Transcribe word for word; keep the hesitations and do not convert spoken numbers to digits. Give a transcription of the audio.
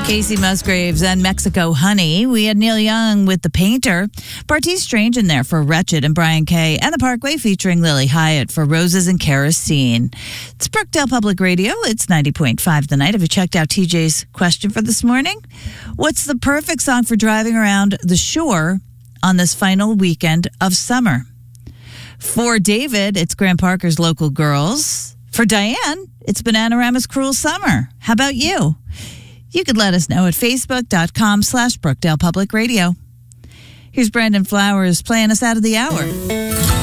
Casey Musgraves and Mexico Honey. We had Neil Young with The Painter. Bartees Strange in there for Wretched and Brian Kay. And The Parkway featuring Lily Hyatt for Roses and Kerosene. It's Brookdale Public Radio. It's ninety point five The Night. Have you checked out T J's question for this morning? What's the perfect song for driving around the shore on this final weekend of summer? For David, it's Graham Parker's Local Girls. For Diane, it's Bananarama's Cruel Summer. How about you? You could let us know at facebook.com slash Brookdale Public Radio. Here's Brandon Flowers playing us out of the hour.